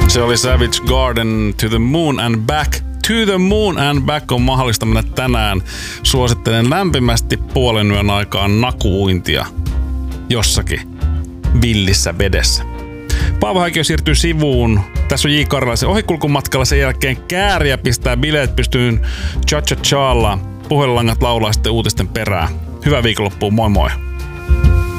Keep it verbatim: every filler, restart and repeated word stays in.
Se oli Savage Garden, To the Moon and Back. To the Moon and Back on mahdollista mennä tänään. Suosittelen lämpimästi puolen yön aikaan nakuuintia jossakin villissä vedessä. Paavo Häikkiö siirtyy sivuun. Tässä on J. Karjalaisen ohikulkumatkalla. Sen jälkeen Kääriä pistää bileet pystyyn Cha Cha Challa. Puhelinlangat laulaa sitten uutisten perään. Hyvää viikonloppua, moi moi!